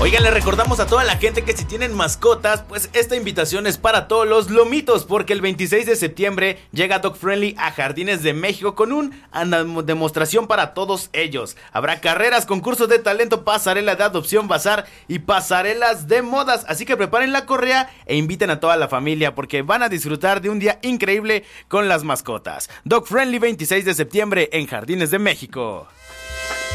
Oigan, le recordamos a toda la gente que si tienen mascotas, pues esta invitación es para todos los lomitos, porque el 26 de septiembre llega Dog Friendly a Jardines de México con una demostración para todos ellos. Habrá carreras, concursos de talento, pasarela de adopción, bazar y pasarelas de modas, así que preparen la correa e inviten a toda la familia porque van a disfrutar de un día increíble con las mascotas. Dog Friendly 26 de septiembre en Jardines de México.